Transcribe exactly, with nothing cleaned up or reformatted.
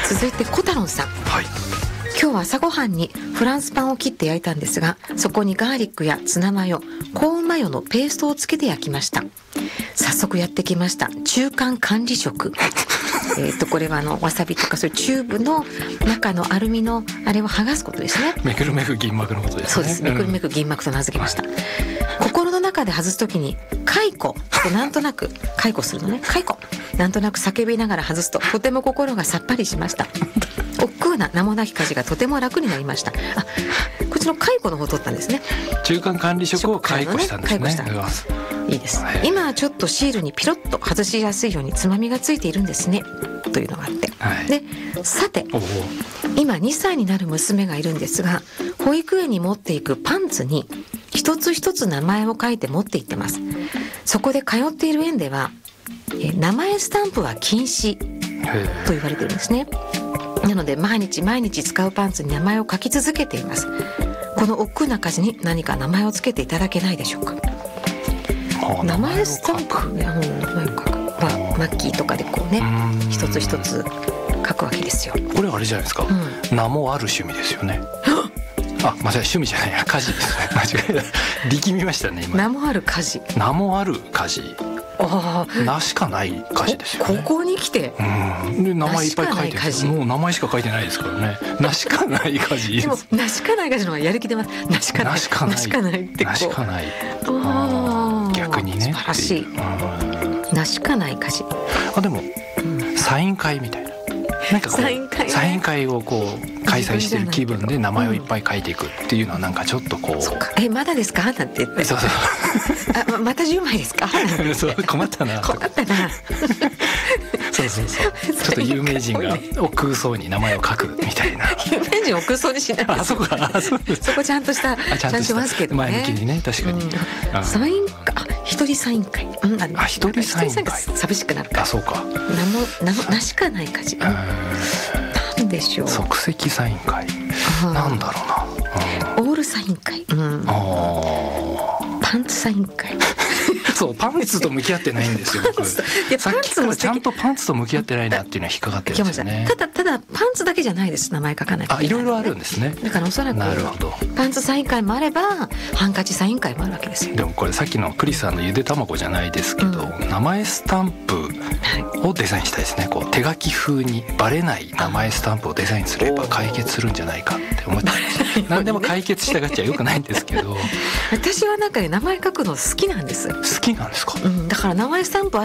続いて小太郎さん、 はい、 今日は朝ごはんにフランスパンを切って焼いたんですが、そこにガーリックやツナマヨ、コーンマヨのペーストをつけて焼きました。早速やってきました中間管理食えーとこれはあのわさびとかそういうチューブの中のアルミのあれを剥がすことですね。 めくるめく銀膜のことですね。 そうです、めくるめく銀膜と名付けました、うん、心の中で外すときに解雇ってなんとなく解雇するのね、解雇なんとなく叫びながら外すととても心がさっぱりしました。億劫な名もなき家事がとても楽になりました。あ、こっちの解雇の方を取ったんですね。 中間管理職を解雇したんですね。 解雇したいいです。今はちょっとシールにピロッと外しやすいようにつまみがついているんですねというのがあって、はい、でさて今にさいになる娘がいるんですが、保育園に持っていくパンツに一つ一つ名前を書いて持って行ってます。そこで通っている園ではえ名前スタンプは禁止と言われているんですね。なので毎日毎日使うパンツに名前を書き続けています。この億劫な家事に何か名前をつけていただけないでしょうか。名前スタンプ、ね、名前を書く、まあ、マッキーとかでこうね一つ一つ書くわけですよ。 これあれじゃないですか、うん、名もある趣味ですよね。あ、まさに趣味じゃないや、家事ですね。間違えた、力みましたね今。 名もある家事、 名もある家事、あ名しかない家事ですよね。 ここに来て、 うん、で名前いっぱい書いてる。もう名前しか書いてないですからね。名しかない家事。 でも名しかない家事の方がやる気出ます。名しかない、名しかない、名しかないってこう、名しかない、あ逆にね、素晴らしい。名しかない家事。あ、でも、うん、サイン会みたいな、なんかこうサイン会、ね、サイン会をこう開催してる気分で名前をいっぱい書いていくっていうのはなんかちょっとこう、そうか、えまだですかなんて言って、そうそうあ ま, またじゅうまいですかそう困ったな困ったなそうそうそうちょっと有名人が億劫そうに名前を書くみたいな。 有名人億劫そうにしないです。 あ、そこか、あ、そうです。 そこちゃんとしたちゃんとしますけどね、 前向きにね、確かに、 うん、サインあ一人サイン会、うん、ああ一人サイン会寂しくなるから。 あ、そうか、 名も名も名しかない家事、なんでしょう。 即席サイン会、なんだろうな、うん、 オールサイン会、うん、あパンツサイン会そう、パンツと向き合ってないんですよ僕。いやさっきからちゃんとパンツと向き合ってないなっていうのは引っかかってるんですよね。 ただただパンツだけじゃないです、名前書かないといけない、ね、あ、いろいろあるんですね。 だからおそらくなるほど、 パンツサイン会もあればハンカチサイン会もあるわけですよ。 でもこれさっきのクリスさんのゆで卵じゃないですけど、うん、名前スタンプをデザインしたいですね。こう手書き風にバレない名前スタンプをデザインすれば解決するんじゃないかって思って何でも解決したがっちゃよくないんですけど私はなんかね、名前書くの好きなんです。 好きなんですか、 うん、だから名前スタンプ